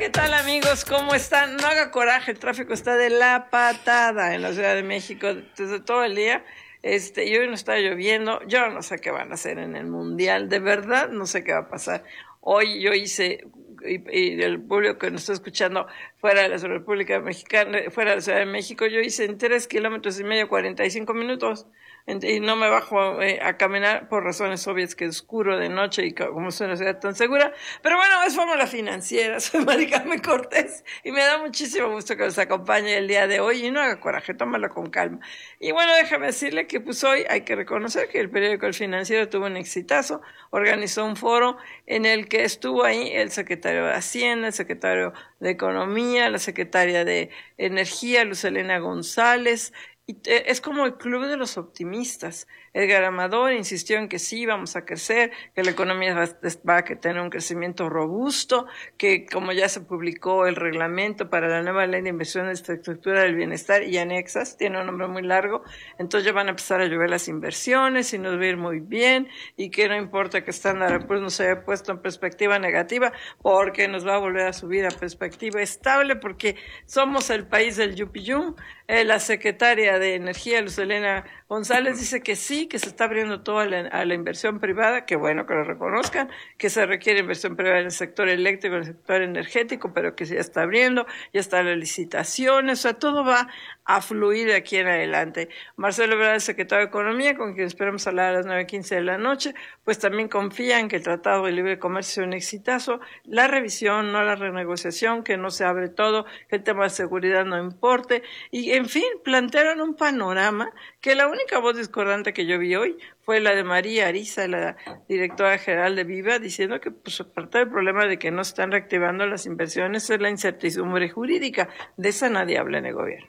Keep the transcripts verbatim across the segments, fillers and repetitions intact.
¿qué tal, amigos? ¿Cómo están? No haga coraje, el tráfico está de la patada en la Ciudad de México desde todo el día. Este, y hoy no está lloviendo. Yo no sé qué van a hacer en el Mundial, de verdad no sé qué va a pasar. Hoy yo hice, y, y el público que nos está escuchando fuera de la República Mexicana, fuera de la Ciudad de México, yo hice en tres kilómetros y medio, cuarenta y cinco minutos. Y no me bajo eh, a caminar por razones obvias, que es oscuro de noche y como es una ciudad tan segura. Pero bueno, es fórmula financiera. Soy Mari Carmen Cortés y me da muchísimo gusto que nos acompañe el día de hoy. Y no haga coraje, tómalo con calma. Y bueno, déjame decirle que pues hoy hay que reconocer que el periódico El Financiero tuvo un exitazo. Organizó un foro en el que estuvo ahí el secretario de Hacienda, el secretario de Economía, la secretaria de Energía, Luz Helena González. Y es como el club de los optimistas. Edgar Amador insistió en que sí, vamos a crecer, que la economía va, va a tener un crecimiento robusto, que como ya se publicó el reglamento para la nueva ley de inversión de infraestructura del bienestar y anexas, tiene un nombre muy largo, entonces ya van a empezar a llover las inversiones y nos va a ir muy bien, y que no importa que Standard and Poor's nos haya puesto en perspectiva negativa, porque nos va a volver a subir a perspectiva estable, porque somos el país del yupiyum. Eh, la secretaria de Energía, Luz Helena González, dice que sí, que se está abriendo todo a la, a la inversión privada, que bueno que lo reconozcan, que se requiere inversión privada en el sector eléctrico, en el sector energético, pero que se ya está abriendo, ya están las licitaciones, o sea, todo va a fluir de aquí en adelante. Marcelo Ebrard, el secretario de Economía, con quien esperamos hablar a las nueve quince de la noche, pues también confía en que el Tratado de Libre Comercio sea un exitazo, la revisión, no la renegociación, que no se abre todo, que el tema de seguridad no importe, y en fin, plantearon un panorama que la única voz discordante que yo vi hoy fue la de María Ariza, la directora general de Viva, diciendo que pues parte del problema de que no están reactivando las inversiones es la incertidumbre jurídica. De esa nadie habla en el gobierno.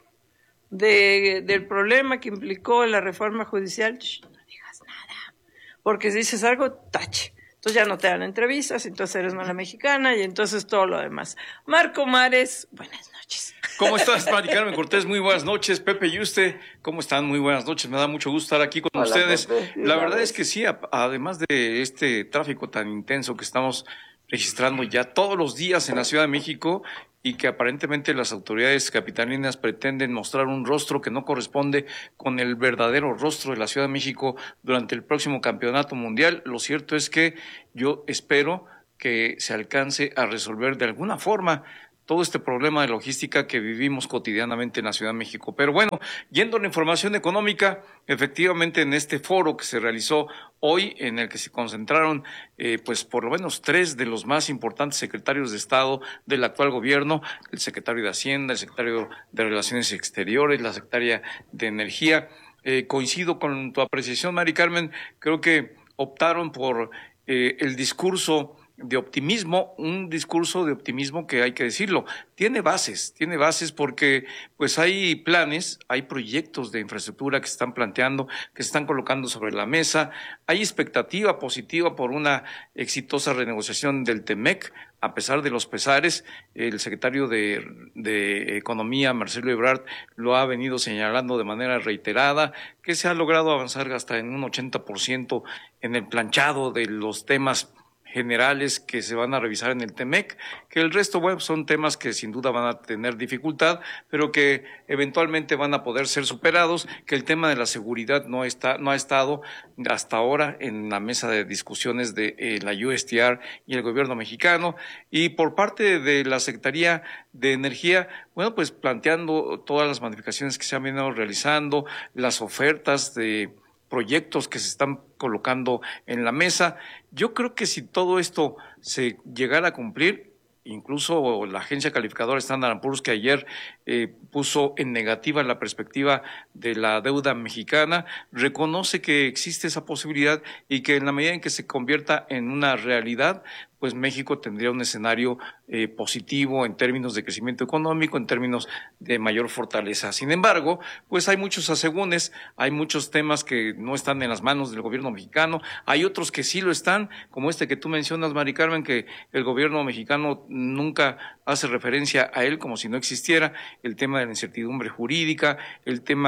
De, del problema que implicó la reforma judicial, shh, no digas nada, porque si dices algo, tache. Entonces ya no te dan entrevistas, entonces eres mala mexicana y entonces todo lo demás. Marco Mares, buenas noches. ¿Cómo estás, Mari Carmen Cortés? Muy buenas noches. Pepe y usted, ¿cómo están? Muy buenas noches. Me da mucho gusto estar aquí con Hola, ustedes. Pepe, la verdad vez. es que sí, además de este tráfico tan intenso que estamos registrando ya todos los días en la Ciudad de México, y que aparentemente las autoridades capitalinas pretenden mostrar un rostro que no corresponde con el verdadero rostro de la Ciudad de México durante el próximo campeonato mundial. Lo cierto es que yo espero que se alcance a resolver de alguna forma todo este problema de logística que vivimos cotidianamente en la Ciudad de México. Pero bueno, yendo a la información económica, efectivamente en este foro que se realizó hoy, en el que se concentraron eh, pues por lo menos tres de los más importantes secretarios de Estado del actual gobierno, el secretario de Hacienda, el secretario de Relaciones Exteriores, la secretaria de Energía. Eh, coincido con tu apreciación, Mari Carmen, creo que optaron por eh, el discurso de optimismo, un discurso de optimismo que hay que decirlo, tiene bases, tiene bases porque pues hay planes, hay proyectos de infraestructura que se están planteando, que se están colocando sobre la mesa, hay expectativa positiva por una exitosa renegociación del T-MEC, a pesar de los pesares. El secretario de, de Economía, Marcelo Ebrard, lo ha venido señalando de manera reiterada, que se ha logrado avanzar hasta en un ochenta por ciento en el planchado de los temas generales que se van a revisar en el T-MEC, que el resto, bueno, son temas que sin duda van a tener dificultad, pero que eventualmente van a poder ser superados, que el tema de la seguridad no está, no ha estado hasta ahora en la mesa de discusiones de eh, la U S T R y el gobierno mexicano, y por parte de la Secretaría de Energía, bueno, pues planteando todas las modificaciones que se han venido realizando, las ofertas de proyectos que se están colocando en la mesa. Yo creo que si todo esto se llegara a cumplir, incluso la agencia calificadora Standard and Poor's, que ayer eh, puso en negativa la perspectiva de la deuda mexicana, reconoce que existe esa posibilidad y que en la medida en que se convierta en una realidad, pues México tendría un escenario eh, positivo en términos de crecimiento económico, en términos de mayor fortaleza. Sin embargo, pues hay muchos asegúnes, hay muchos temas que no están en las manos del gobierno mexicano, hay otros que sí lo están, como este que tú mencionas, Mari Carmen, que el gobierno mexicano nunca hace referencia a él como si no existiera, el tema de la incertidumbre jurídica, el tema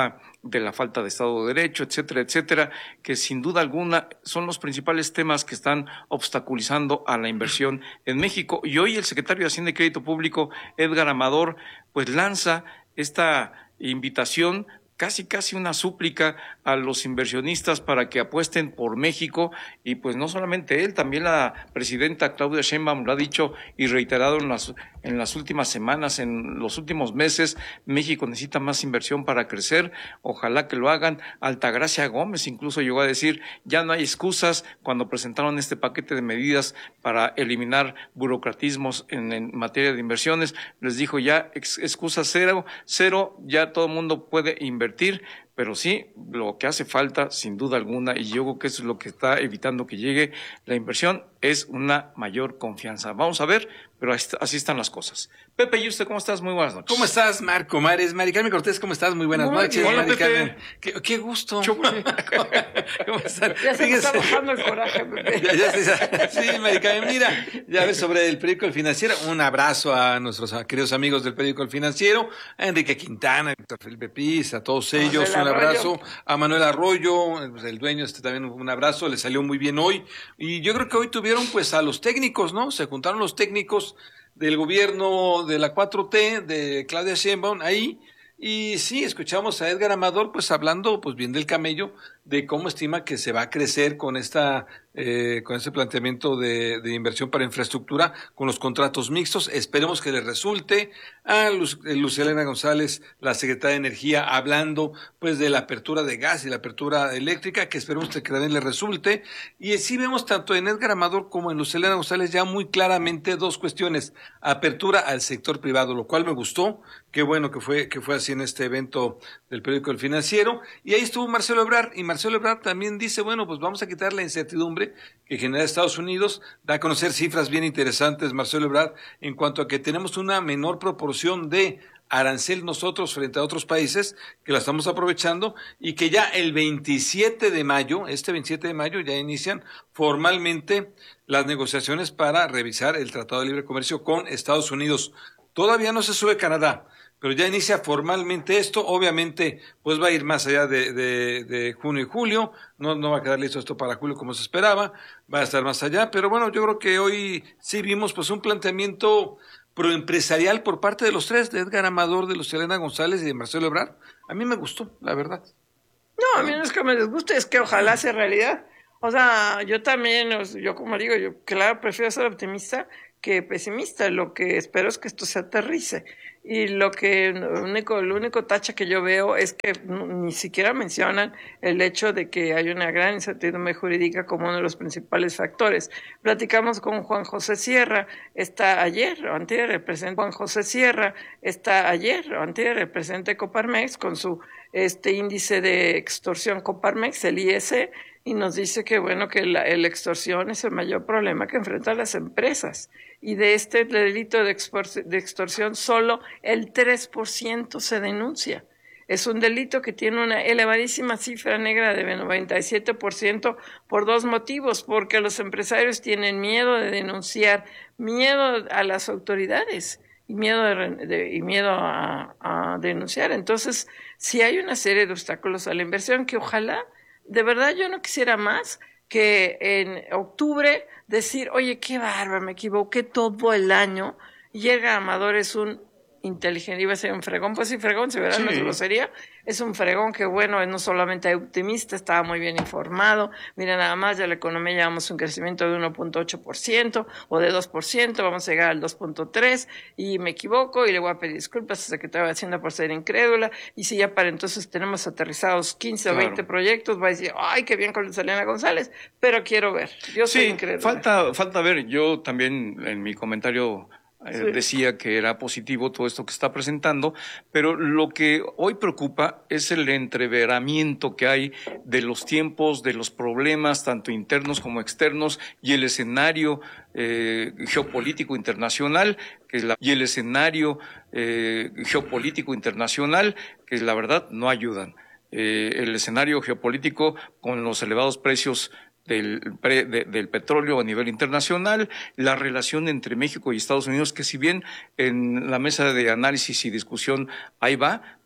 de la falta de Estado de Derecho, etcétera, etcétera, que sin duda alguna son los principales temas que están obstaculizando a la inversión en México. Y hoy el secretario de Hacienda y Crédito Público, Edgar Amador, pues lanza esta invitación, casi casi una súplica a los inversionistas para que apuesten por México, y pues no solamente él, también la presidenta Claudia Sheinbaum lo ha dicho y reiterado en las en las últimas semanas, en los últimos meses. México necesita más inversión para crecer, ojalá que lo hagan. Altagracia Gómez incluso llegó a decir, ya no hay excusas, cuando presentaron este paquete de medidas para eliminar burocratismos en, en materia de inversiones, les dijo ya ex, excusas cero, cero, ya todo el mundo puede invertir. Pero sí, lo que hace falta, sin duda alguna, y yo creo que eso es lo que está evitando que llegue la inversión, es una mayor confianza. Vamos a ver, pero así están las cosas. Pepe, ¿y usted cómo estás? Muy buenas noches. ¿Cómo estás, Marco Mares? Mari Carmen Cortés, ¿cómo estás? Muy buenas Muy noches, Hola, Mari Pepe. Carmen. Qué, qué gusto. ¿Cómo están? Ya se me está bajando el coraje, Pepe. Ya, ya se, sí, Mari Carmen, mira, ya ves sobre el periódico El Financiero. Un abrazo a nuestros queridos amigos del periódico El Financiero, a Enrique Quintana, a Víctor Felipe Piz, a todos ellos. Un abrazo a Manuel Arroyo, el dueño, este también un abrazo, le salió muy bien hoy. Y yo creo que hoy tuvieron pues a los técnicos, ¿no? Se juntaron los técnicos del gobierno de la cuatro T, de Claudia Sheinbaum, ahí, y sí, escuchamos a Edgar Amador, pues hablando, pues bien del camello, de cómo estima que se va a crecer con esta, eh, con este planteamiento de, de inversión para infraestructura, con los contratos mixtos. Esperemos que les resulte. A Luz, Luz Helena González, la secretaria de Energía, hablando, pues, de la apertura de gas y la apertura eléctrica, que esperemos que también les resulte. Y sí vemos tanto en Edgar Amador como en Luz Helena González ya muy claramente dos cuestiones: apertura al sector privado, lo cual me gustó. Qué bueno que fue, que fue así en este evento del periódico El Financiero. Y ahí estuvo Marcelo Ebrard, y Marcelo Ebrard también dice, bueno, pues vamos a quitar la incertidumbre que genera Estados Unidos. Da a conocer cifras bien interesantes Marcelo Ebrard en cuanto a que tenemos una menor proporción de arancel nosotros frente a otros países, que la estamos aprovechando, y que ya el veintisiete de mayo, este veintisiete de mayo, ya inician formalmente las negociaciones para revisar el Tratado de Libre Comercio con Estados Unidos. Todavía no se sube Canadá, pero ya inicia formalmente esto. Obviamente, pues va a ir más allá de, de, de junio y julio, no, no va a quedar listo esto para julio como se esperaba, va a estar más allá, pero bueno, yo creo que hoy sí vimos pues un planteamiento proempresarial por parte de los tres, de Edgar Amador, de Luz Helena González y de Marcelo Ebrard. A mí me gustó, la verdad. No, a mí no es que me disguste, es que ojalá sea realidad. O sea, yo también, yo como digo, yo claro, prefiero ser optimista que pesimista. Lo que espero es que esto se aterrice. Y lo que lo único, el único tacha que yo veo es que ni siquiera mencionan el hecho de que hay una gran incertidumbre jurídica como uno de los principales factores. Platicamos con Juan José Sierra, está ayer o antier, el presidente Juan José Sierra, está ayer o antier, el presidente de Coparmex, con su este índice de extorsión Coparmex, el I S, y nos dice que bueno, que la, la extorsión es el mayor problema que enfrentan las empresas. Y de este delito de, de extorsión solo el tres por ciento se denuncia. Es un delito que tiene una elevadísima cifra negra de noventa y siete por ciento por dos motivos: porque los empresarios tienen miedo de denunciar, miedo a las autoridades y miedo, de, de, y miedo a, a denunciar. Entonces, sí hay una serie de obstáculos a la inversión que ojalá, de verdad yo no quisiera más que en octubre decir, oye, qué bárbaro, me equivoqué todo el año. Y llega Amador, es un inteligente, iba a ser un fregón, pues sí, fregón, se verá, sí. No es grosería, es un fregón que bueno, no solamente optimista, estaba muy bien informado. Mira, nada más, ya la economía llevamos un crecimiento de uno punto ocho por ciento o de dos por ciento, vamos a llegar al dos punto tres, y me equivoco y le voy a pedir disculpas al secretario de Hacienda por ser incrédula, y si ya para entonces tenemos aterrizados quince claro. o veinte proyectos, va a decir, ay, qué bien con Luz Helena González, pero quiero ver, yo soy sí, incrédula. falta, falta ver, yo también en mi comentario Sí. decía que era positivo todo esto que está presentando, pero lo que hoy preocupa es el entreveramiento que hay de los tiempos, de los problemas, tanto internos como externos, y el escenario eh, geopolítico internacional, que es la, y el escenario eh, geopolítico internacional, que la verdad no ayudan. Eh, el escenario geopolítico con los elevados precios Del, pre, de, del petróleo a nivel internacional, la relación entre México y Estados Unidos, que si bien en la mesa de análisis y discusión ahí va,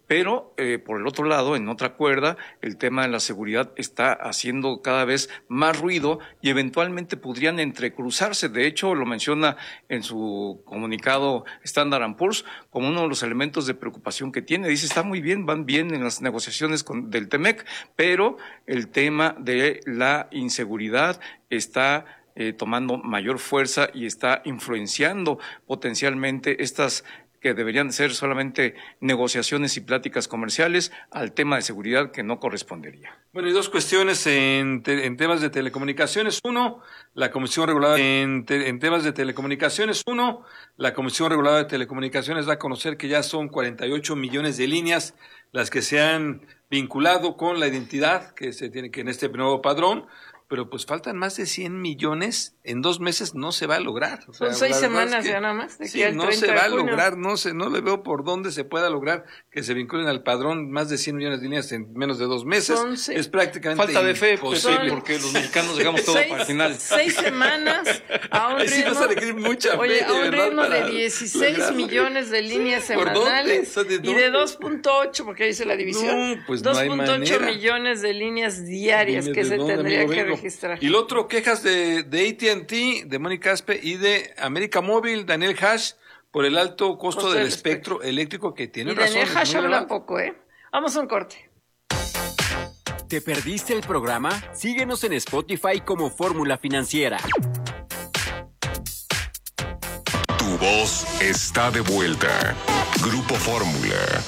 pero eh, por el otro lado, en otra cuerda, el tema de la seguridad está haciendo cada vez más ruido y eventualmente podrían entrecruzarse. De hecho, lo menciona en su comunicado Standard and Poor's como uno de los elementos de preocupación que tiene. Dice, está muy bien, van bien en las negociaciones con, del T-MEC, pero el tema de la inseguridad está eh, tomando mayor fuerza y está influenciando potencialmente estas que deberían ser solamente negociaciones y pláticas comerciales al tema de seguridad que no correspondería. Bueno, y dos cuestiones en, te, en temas de telecomunicaciones. Uno, la Comisión Reguladora en, te, en temas de telecomunicaciones. Uno, la Comisión Reguladora de Telecomunicaciones da a conocer que ya son cuarenta y ocho millones de líneas las que se han vinculado con la identidad que se tiene que en este nuevo padrón. Pero pues faltan más de cien millones, en dos meses no se va a lograr. O sea, son seis semanas ya nada más. De sí, no se va a lograr, no se, no le veo por dónde se pueda lograr que se vinculen al padrón más de cien millones de líneas en menos de dos meses. Son, sí. Es prácticamente falta de fe, pues, imposible. Sí, porque los mexicanos llegamos todo seis, para el final. Seis semanas a un ritmo, sí vas a requerir mucha oye, fe, a un de ritmo verdad, de dieciséis lograrlo. millones de líneas sí, semanales ¿de y de dos punto ocho, porque ahí dice la división, no, pues dos punto ocho millones de líneas diarias Dime que se dónde, tendría amigo, que vengo. registrar. Y lo otro, quejas de, de A T and T, de Mónica Aspe y de América Móvil, Daniel Hash, por el alto costo, costo del, del espectro, espectro eléctrico que tiene y razón. Y Daniel Hash habla poco, ¿eh? Vamos a un corte. ¿Te perdiste el programa? Síguenos en Spotify como Fórmula Financiera. Tu voz está de vuelta. Grupo Fórmula.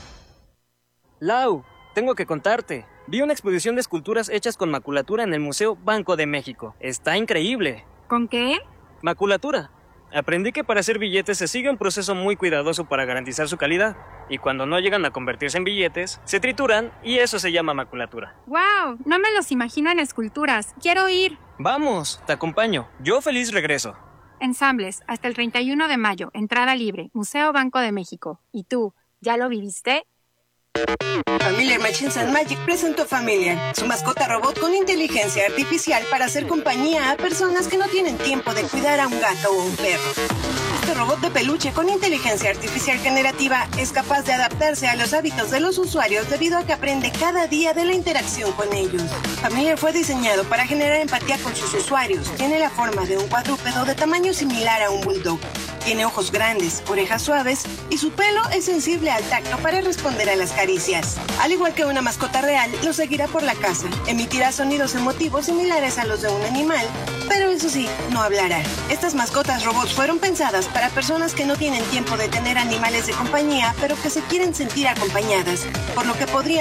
Lau, tengo que contarte. Vi una exposición de esculturas hechas con maculatura en el Museo Banco de México. Está increíble. ¿Con qué? Maculatura. Aprendí que para hacer billetes se sigue un proceso muy cuidadoso para garantizar su calidad. Y cuando no llegan a convertirse en billetes, se trituran y eso se llama maculatura. ¡Wow! No me los imagino en esculturas. quiero ir. Vamos, te acompaño. Yo feliz regreso. Ensambles, hasta el treinta y uno de mayo. Entrada libre. Museo Banco de México. ¿Y tú, ya lo viviste? Familiar Machines and Magic presentó Familiar, su mascota robot con inteligencia artificial para hacer compañía a personas que no tienen tiempo de cuidar a un gato o un perro. Este robot de peluche con inteligencia artificial generativa es capaz de adaptarse a los hábitos de los usuarios debido a que aprende cada día de la interacción con ellos. Familiar fue diseñado para generar empatía con sus usuarios. Tiene la forma de un cuadrúpedo de tamaño similar a un bulldog. Tiene ojos grandes, orejas suaves y su pelo es sensible al tacto para responder a las caricias. Al igual que una mascota real, lo seguirá por la casa. Emitirá sonidos emotivos similares a los de un animal, pero eso sí, no hablará. Estas mascotas robots fueron pensadas para personas que no tienen tiempo de tener animales de compañía, pero que se quieren sentir acompañadas, por lo que podrían